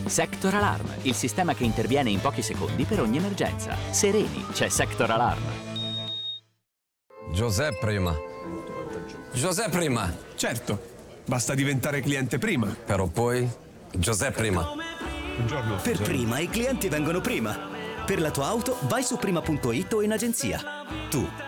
Sector Alarm, il sistema che interviene in pochi secondi per ogni emergenza. Sereni, c'è Sector Alarm. Giuseppe prima. Giuseppe prima. Certo, basta diventare cliente prima. Però poi Giuseppe prima. Buongiorno. Per prima i clienti vengono prima. Per la tua auto vai su prima.it o in agenzia. Tu